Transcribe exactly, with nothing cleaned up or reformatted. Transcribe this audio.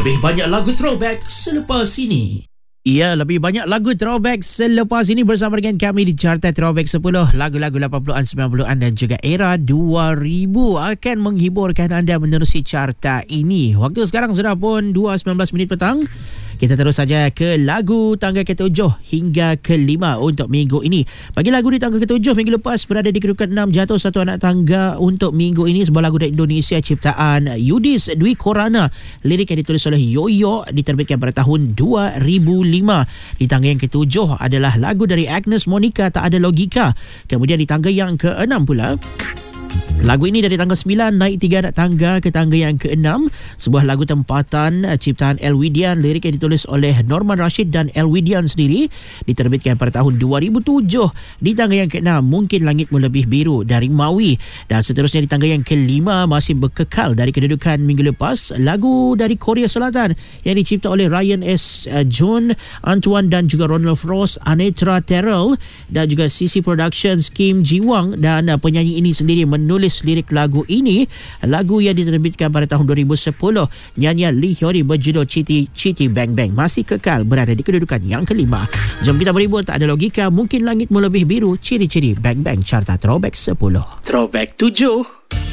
Lebih banyak lagu throwback selepas ini. Ya, lebih banyak lagu throwback selepas ini bersama dengan kami di Carta Throwback sepuluh. Lagu-lagu lapan puluhan, sembilan puluhan dan juga era dua ribu akan menghiburkan anda menerusi carta ini. Waktu sekarang sudah pun dua sembilan belas minit petang. Kita terus saja ke lagu tangga ketujuh hingga kelima untuk minggu ini. Bagi lagu di tangga ketujuh minggu lepas berada di kedudukan enam, jatuh satu anak tangga untuk minggu ini. Sebuah lagu dari Indonesia ciptaan Yudis Dwi Korana. Lirik yang ditulis oleh Yoyo, diterbitkan pada tahun dua ribu lima. Di tangga yang ketujuh adalah lagu dari Agnes Monica, Tak Ada Logika. Kemudian di tangga yang keenam pula, lagu ini dari tangga sembilan naik tiga tangga ke tangga yang keenam. Sebuah lagu tempatan ciptaan Elwidian, lirik yang ditulis oleh Norman Rashid dan Elwidian sendiri, diterbitkan pada tahun dua ribu tujuh. Di tangga yang keenam, Mungkin Langitmu Lebih Biru dari Maui. Dan seterusnya di tangga yang kelima, masih berkekal dari kedudukan minggu lepas, lagu dari Korea Selatan yang dicipta oleh Ryan S. John, Antoine dan juga Ronald Frost, Anetra Terrell dan juga C C Productions, Kim Ji Wang. Dan penyanyi ini sendiri menulis lirik lagu ini, lagu yang diterbitkan pada tahun dua ribu sepuluh. Nyanyian Lee Hyori berjudul Chitty Chitty Bang Bang masih kekal berada di kedudukan yang kelima. Jom kita berhibur, Tak Ada Logika, Mungkin Langitmu Lebih Biru, Ciri-Ciri Bang Bang, Carta Throwback sepuluh. Throwback tujuh.